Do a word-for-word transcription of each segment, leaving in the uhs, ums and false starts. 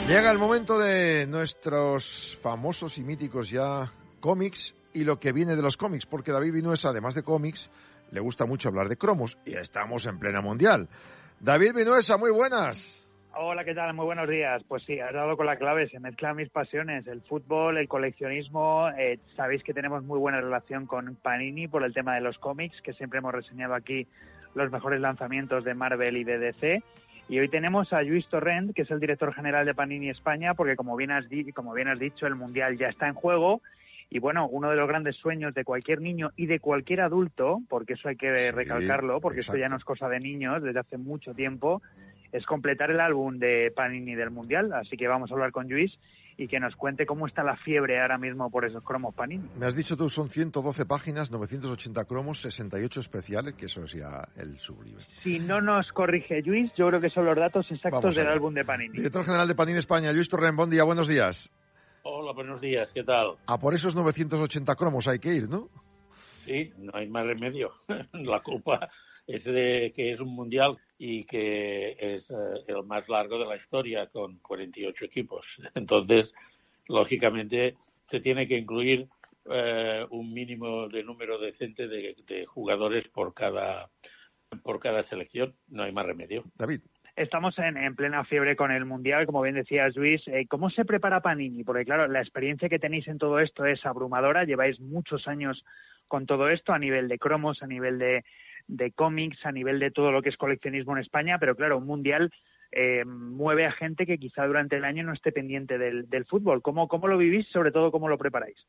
Llega el momento de nuestros famosos y míticos ya cómics y lo que viene de los cómics, porque David Vinuesa, además de cómics, le gusta mucho hablar de cromos y estamos en plena mundial. David Vinuesa, muy buenas. Hola, ¿qué tal? Muy buenos días. Pues sí, has dado con la clave, se mezclan mis pasiones, el fútbol, el coleccionismo. Eh, sabéis que tenemos muy buena relación con Panini por el tema de los cómics, que siempre hemos reseñado aquí los mejores lanzamientos de Marvel y de D C. Y hoy tenemos a Lluís Torrent, que es el director general de Panini España, porque como bien has, di- como bien has dicho, el Mundial ya está en juego. Y bueno, uno de los grandes sueños de cualquier niño y de cualquier adulto, porque eso hay que Sí, recalcarlo, porque exacto. esto ya no es cosa de niños desde hace mucho tiempo, es completar el álbum de Panini del Mundial. Así que vamos a hablar con Lluís y que nos cuente cómo está la fiebre ahora mismo por esos cromos Panini. Me has dicho tú, son ciento doce páginas, novecientos ochenta cromos, sesenta y ocho especiales, que eso es ya el sublime. Si no nos corrige Lluís, yo creo que son los datos exactos Vamos del allá. álbum de Panini. Director general de Panini España, Lluís Torrent, buen día, buenos días. Hola, buenos días, ¿qué tal? A por esos novecientos ochenta cromos hay que ir, ¿no? Sí, no hay más remedio. La culpa es de que es un mundial y que es eh, el más largo de la historia, con cuarenta y ocho equipos. Entonces, lógicamente, se tiene que incluir eh, un mínimo de número decente de, de jugadores por cada por cada selección. No hay más remedio. David. Estamos en, en plena fiebre con el Mundial, como bien decías, Luis. Eh, ¿Cómo se prepara Panini? Porque, claro, la experiencia que tenéis en todo esto es abrumadora. Lleváis muchos años con todo esto, a nivel de cromos, a nivel de, de cómics, a nivel de todo lo que es coleccionismo en España. Pero, claro, un Mundial eh, mueve a gente que quizá durante el año no esté pendiente del, del fútbol. ¿Cómo, ¿Cómo lo vivís? Sobre todo, ¿cómo lo preparáis?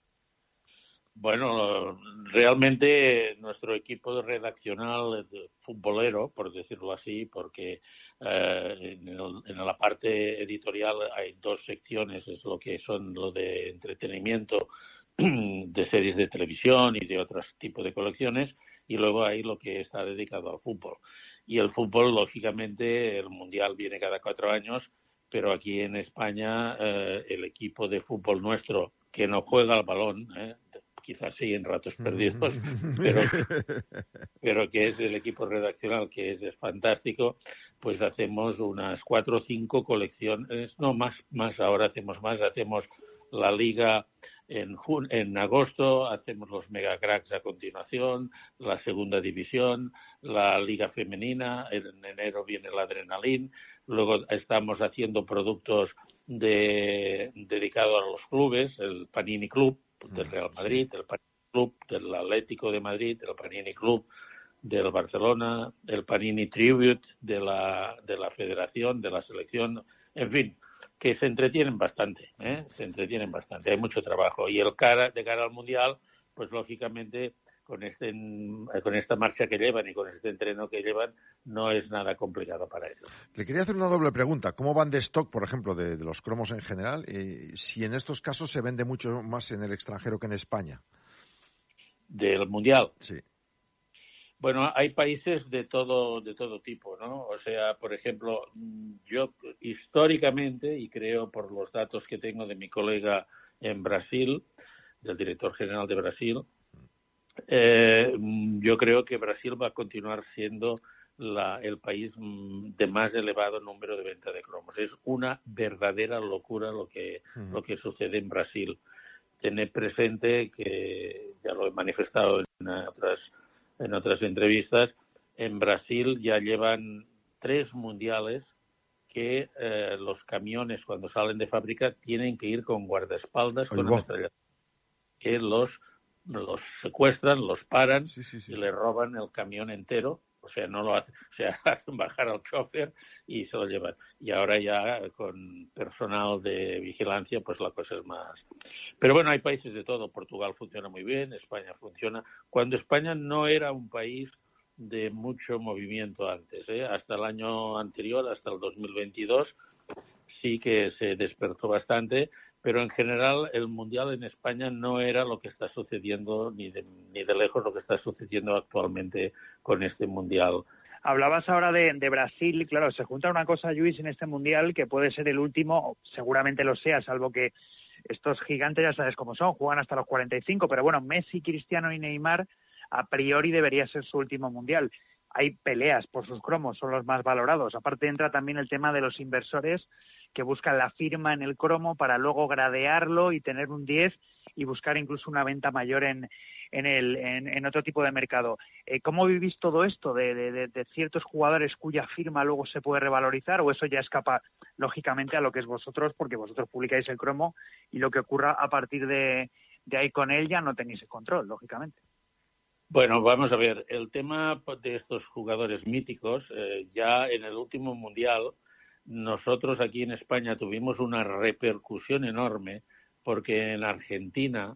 Bueno, realmente nuestro equipo redaccional futbolero, por decirlo así, porque eh, en, el, en la parte editorial hay dos secciones, es lo que son lo de entretenimiento, de series de televisión y de otros tipos de colecciones, y luego hay lo que está dedicado al fútbol. Y el fútbol, lógicamente, el Mundial viene cada cuatro años, pero aquí en España eh, el equipo de fútbol nuestro, que no juega al balón, eh, quizás sí en ratos perdidos, pero, pero que es el equipo redaccional, que es, es fantástico, pues hacemos unas cuatro o cinco colecciones, no más, más ahora hacemos más, hacemos la liga en, jun- en agosto, hacemos los mega cracks a continuación, la segunda división, la liga femenina, en enero viene la adrenalín, luego estamos haciendo productos de, dedicados a los clubes, el Panini Club del Real Madrid, el Panini Club del Atlético de Madrid, el Panini Club del Barcelona, el Panini Tribute de la de la Federación, de la selección, en fin, que se entretienen bastante, ¿eh? se entretienen bastante, hay mucho trabajo. Y el cara de cara al Mundial, pues lógicamente con este con esta marcha que llevan y con este entreno que llevan, no es nada complicado para ellos. Le quería hacer una doble pregunta. ¿Cómo van de stock, por ejemplo, de, de los cromos en general? Eh, si en estos casos se vende mucho más en el extranjero que en España. ¿Del Mundial? Sí. Bueno, hay países de todo de todo tipo, ¿no? O sea, por ejemplo, yo históricamente, y creo por los datos que tengo de mi colega en Brasil, del director general de Brasil, eh, yo creo que Brasil va a continuar siendo la, el país de más elevado número de venta de cromos. Es una verdadera locura lo que, uh-huh. lo que sucede en Brasil. Tened presente que, ya lo he manifestado en otras en otras entrevistas, en Brasil ya llevan tres mundiales que eh, los camiones cuando salen de fábrica tienen que ir con guardaespaldas, con ametralladoras, que los, los secuestran, los paran sí, sí, sí. y les roban el camión entero, o sea, no lo hacen, o sea, hacen bajar al chofer y se lo llevan. Y ahora ya con personal de vigilancia, pues la cosa es más. Pero bueno, hay países de todo. Portugal funciona muy bien, España funciona. Cuando España no era un país de mucho movimiento antes, ¿eh? Hasta el año anterior, hasta el dos mil veintidós, sí que se despertó bastante, pero en general el Mundial en España no era lo que está sucediendo, ni de, ni de lejos lo que está sucediendo actualmente con este Mundial. Hablabas ahora de, de Brasil, claro, se junta una cosa, Lluís, en este Mundial que puede ser el último, seguramente lo sea, salvo que estos gigantes ya sabes cómo son, juegan hasta los cuarenta y cinco, pero bueno, Messi, Cristiano y Neymar a priori debería ser su último Mundial. Hay peleas por sus cromos, son los más valorados. Aparte entra también el tema de los inversores que buscan la firma en el cromo para luego gradearlo y tener un diez y buscar incluso una venta mayor en en el en, en otro tipo de mercado. Eh, ¿Cómo vivís todo esto de, de, de ciertos jugadores cuya firma luego se puede revalorizar, o eso ya escapa lógicamente a lo que es vosotros, porque vosotros publicáis el cromo y lo que ocurra a partir de, de ahí con él ya no tenéis el control, lógicamente? Bueno, vamos a ver, el tema de estos jugadores míticos, eh, ya en el último Mundial, nosotros aquí en España tuvimos una repercusión enorme, porque en Argentina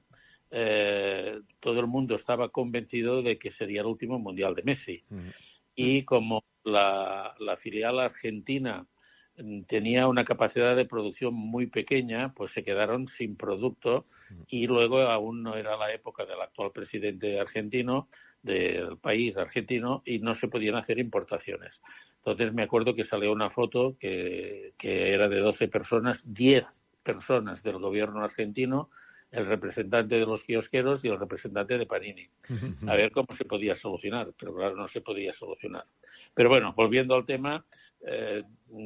eh, todo el mundo estaba convencido de que sería el último Mundial de Messi. Uh-huh. Y como la, la filial argentina tenía una capacidad de producción muy pequeña, pues se quedaron sin producto, y luego aún no era la época del actual presidente argentino, del país argentino, y no se podían hacer importaciones. Entonces me acuerdo que salió una foto que, que era de doce personas, diez personas del gobierno argentino, el representante de los kiosqueros y el representante de Panini. A ver cómo se podía solucionar, pero claro, no se podía solucionar. Pero bueno, volviendo al tema, eh,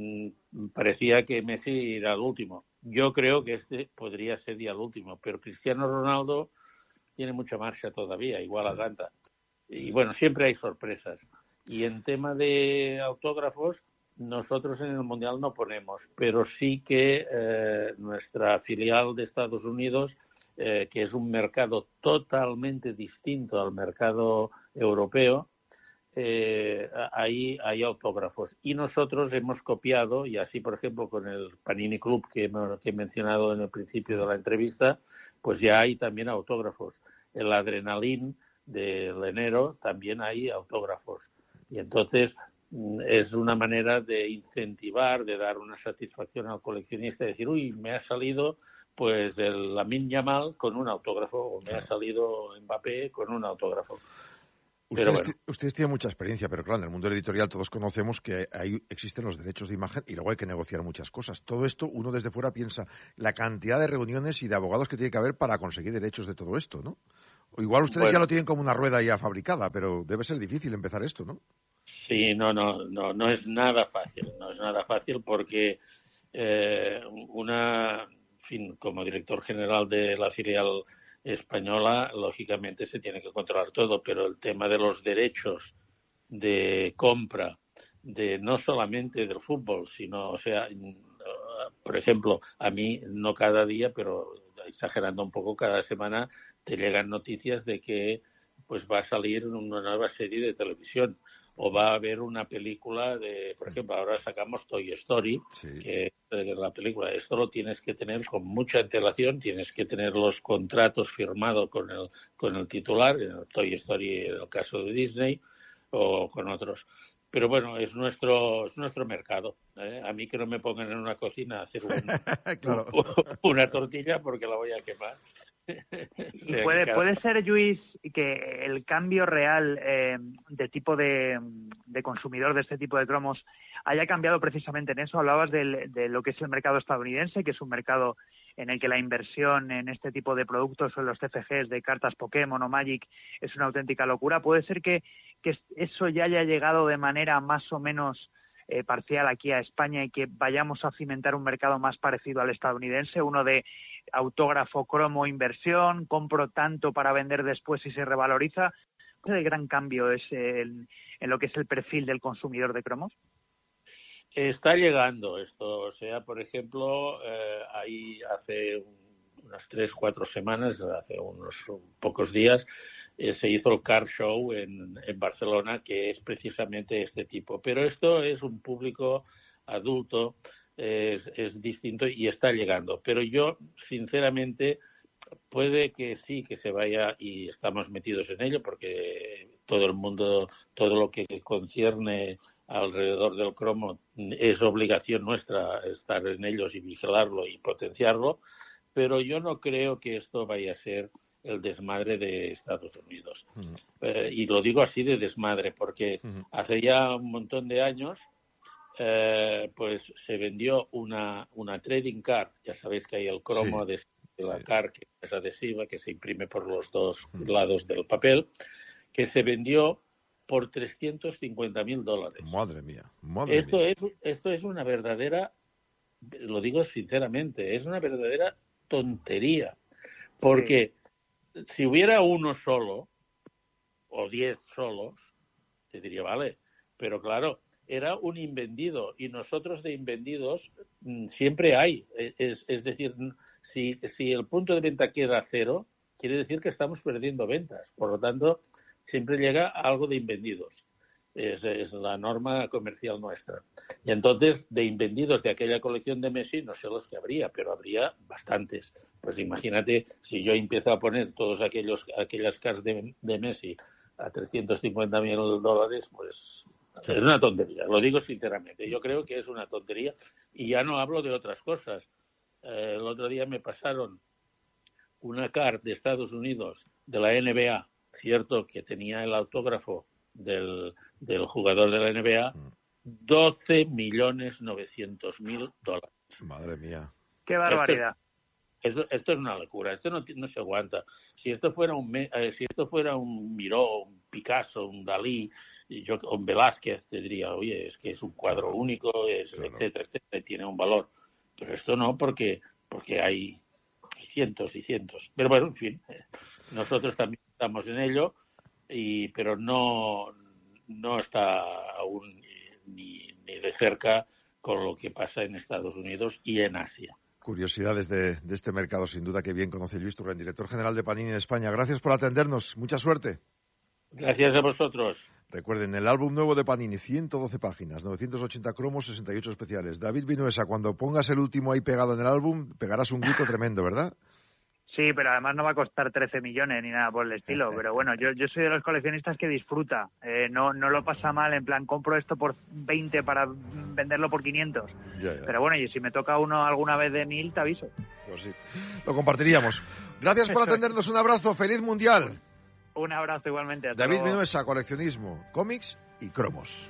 parecía que Messi era el último. Yo creo que este podría ser ya el último, pero Cristiano Ronaldo tiene mucha marcha todavía, igual a Ganta. Y bueno, siempre hay sorpresas. Y en tema de autógrafos, nosotros en el Mundial no ponemos, pero sí que eh, nuestra filial de Estados Unidos, eh, que es un mercado totalmente distinto al mercado europeo, eh, ahí hay autógrafos. Y nosotros hemos copiado, y así por ejemplo con el Panini Club que, que he mencionado en el principio de la entrevista, pues ya hay también autógrafos. El Adrenalin del enero también hay autógrafos. Y entonces es una manera de incentivar, de dar una satisfacción al coleccionista, de decir, uy, me ha salido pues el Lamine Yamal con un autógrafo, o me ha salido Mbappé con un autógrafo. Pero ustedes, bueno. ustedes tienen mucha experiencia, pero claro, en el mundo editorial todos conocemos que ahí existen los derechos de imagen y luego hay que negociar muchas cosas. Todo esto, uno desde fuera piensa la cantidad de reuniones y de abogados que tiene que haber para conseguir derechos de todo esto, ¿no? O igual ustedes bueno. ya lo tienen como una rueda ya fabricada, pero debe ser difícil empezar esto, ¿no? Sí, no, no, no, no es nada fácil, no es nada fácil porque eh, una, en fin, como director general de la filial española, lógicamente se tiene que controlar todo, pero el tema de los derechos de compra, de no solamente del fútbol, sino, o sea, por ejemplo, a mí no cada día, pero exagerando un poco, cada semana te llegan noticias de que pues va a salir una nueva serie de televisión o va a haber una película de, por ejemplo, ahora sacamos Toy Story, sí. que es la película. Esto lo tienes que tener con mucha antelación, tienes que tener los contratos firmados con el con el titular, en el Toy Story en el caso de Disney o con otros. Pero bueno, es nuestro es nuestro mercado. ¿eh? A mí que no me pongan en una cocina a hacer un, claro. una tortilla porque la voy a quemar. Y puede, puede ser, Lluís, que el cambio real eh, de tipo de, de consumidor de este tipo de cromos haya cambiado precisamente en eso. Hablabas del, de lo que es el mercado estadounidense, que es un mercado en el que la inversión en este tipo de productos o en los T F Gs de cartas Pokémon o Magic es una auténtica locura. ¿Puede ser que, que eso ya haya llegado de manera más o menos eh, parcial aquí a España y que vayamos a cimentar un mercado más parecido al estadounidense, uno de autógrafo, cromo, inversión, compro tanto para vender después y se revaloriza? ¿El gran cambio es el, en lo que es el perfil del consumidor de cromos? Está llegando esto, o sea, por ejemplo, eh, ahí hace unas tres, cuatro semanas, hace unos pocos días, eh, se hizo el Car Show en, en Barcelona, que es precisamente este tipo. Pero esto es un público adulto, es, es distinto y está llegando. Pero yo, sinceramente, puede que sí, que se vaya, y estamos metidos en ello, porque todo el mundo, todo lo que concierne alrededor del cromo es obligación nuestra estar en ellos y vigilarlo y potenciarlo, pero yo no creo que esto vaya a ser el desmadre de Estados Unidos. Uh-huh. Eh, y lo digo así de desmadre, porque uh-huh. hace ya un montón de años eh, pues se vendió una, una trading card. Ya sabéis que hay el cromo sí. de, de la sí. card, que es adhesiva, que se imprime por los dos uh-huh. lados del papel, que se vendió por trescientos cincuenta mil dólares. Madre mía, madre esto mía. Es, esto es una verdadera lo digo sinceramente, es una verdadera tontería. Porque sí. si hubiera uno solo, o diez solos, te diría, vale, pero claro, era un invendido, y nosotros de invendidos siempre hay. Es, es decir, si, si el punto de venta queda a cero, quiere decir que estamos perdiendo ventas. Por lo tanto, siempre llega algo de invendidos. Es, es la norma comercial nuestra. Y entonces, de invendidos de aquella colección de Messi, no sé los que habría, pero habría bastantes. Pues imagínate, si yo empiezo a poner todos aquellos aquellas cards de, de Messi a trescientos cincuenta mil dólares, pues sí. Es una tontería. Lo digo sinceramente. Yo creo que es una tontería. Y ya no hablo de otras cosas. Eh, el otro día me pasaron una card de Estados Unidos de la N B A, cierto que tenía el autógrafo del, del jugador de la N B A, doce millones novecientos mil dólares. Madre mía. ¡Qué barbaridad! Esto, esto, esto es una locura, esto no, no se aguanta. Si esto fuera un eh, si esto fuera un Miró, un Picasso, un Dalí, y yo, un Velázquez, te diría, oye, es que es un cuadro único, es, claro. etcétera, etcétera, tiene un valor. Pero esto no, porque porque hay cientos y cientos. Pero bueno, en fin, eh, nosotros también estamos en ello, y pero no no está aún ni, ni de cerca con lo que pasa en Estados Unidos y en Asia. Curiosidades de, de este mercado, sin duda, que bien conoce Lluís Torrent, director general de Panini de España. Gracias por atendernos. Mucha suerte. Gracias a vosotros. Recuerden, el álbum nuevo de Panini, ciento doce páginas, novecientos ochenta cromos, sesenta y ocho especiales. David Vinuesa, cuando pongas el último ahí pegado en el álbum, pegarás un grito tremendo, ¿verdad? Sí, pero además no va a costar trece millones ni nada por el estilo. Pero bueno, yo yo soy de los coleccionistas que disfruta. Eh, no no lo pasa mal, en plan, compro esto por veinte para venderlo por quinientos. Ya, ya. Pero bueno, y si me toca uno alguna vez de mil, te aviso. Pues sí, lo compartiríamos. Gracias por atendernos, un abrazo, feliz mundial. Un abrazo igualmente. Hasta David luego. Vinuesa, coleccionismo, cómics y cromos.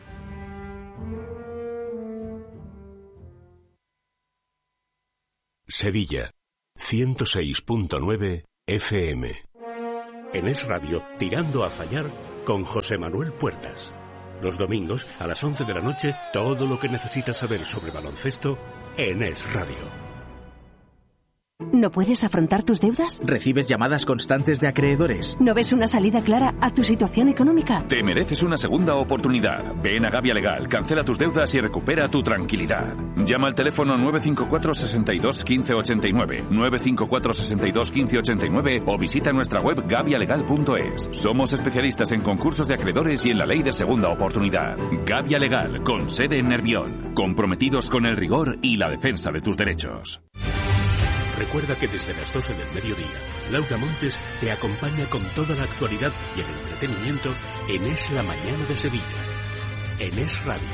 Sevilla, ciento seis punto nueve F M. En Es Radio, Tirando a Fallar, con José Manuel Puertas. Los domingos, a las once de la noche, todo lo que necesitas saber sobre baloncesto en Es Radio. ¿No puedes afrontar tus deudas? ¿Recibes llamadas constantes de acreedores? ¿No ves una salida clara a tu situación económica? Te mereces una segunda oportunidad. Ven a Gavia Legal, cancela tus deudas y recupera tu tranquilidad. Llama al teléfono nueve cinco cuatro, seis dos, uno cinco ocho nueve, nueve cinco cuatro, seis dos, uno cinco ocho nueve o visita nuestra web gavia legal punto es. Somos especialistas en concursos de acreedores y en la ley de segunda oportunidad. Gavia Legal, con sede en Nervión. Comprometidos con el rigor y la defensa de tus derechos. Recuerda que desde las doce del mediodía, Laura Montes te acompaña con toda la actualidad y el entretenimiento en Es la Mañana de Sevilla, en Es Radio.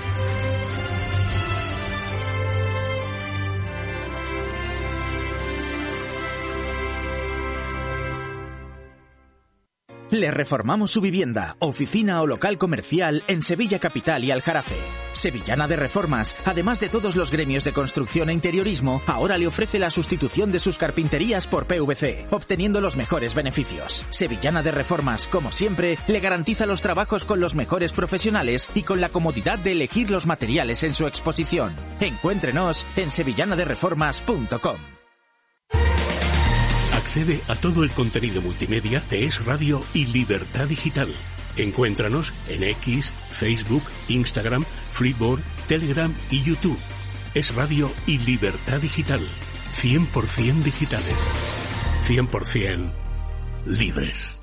Le reformamos su vivienda, oficina o local comercial en Sevilla Capital y Aljarafe. Sevillana de Reformas, además de todos los gremios de construcción e interiorismo, ahora le ofrece la sustitución de sus carpinterías por P V C, obteniendo los mejores beneficios. Sevillana de Reformas, como siempre, le garantiza los trabajos con los mejores profesionales y con la comodidad de elegir los materiales en su exposición. Encuéntrenos en sevillana de reformas punto com. Accede a todo el contenido multimedia de Es Radio y Libertad Digital. Encuéntranos en X, Facebook, Instagram, Flipboard, Telegram y YouTube. Es Radio y Libertad Digital. cien por ciento digitales. cien por ciento libres.